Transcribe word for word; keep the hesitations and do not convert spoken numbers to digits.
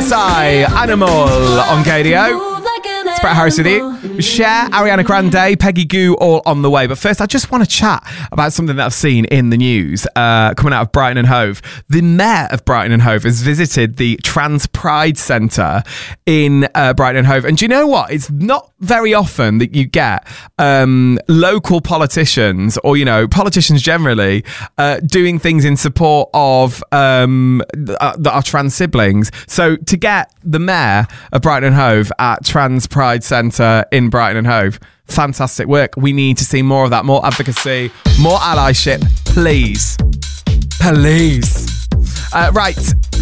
Psy, Animal on K D O. It's Brett Harris with you. Cher, Ariana Grande, Peggy Gou, all on the way. But first, I just want to chat about something that I've seen in the news uh, coming out of Brighton and Hove. The mayor of Brighton and Hove has visited the Trans Pride Centre in uh, Brighton and Hove. And do you know what? It's not very often that you get um, local politicians or, you know, politicians generally uh, doing things in support of um, uh, our trans siblings. So to get the mayor of Brighton and Hove at Trans Pride Centre in Brighton and Hove, fantastic work. We need to see more of that, more advocacy, more allyship, please. Please. Uh, right,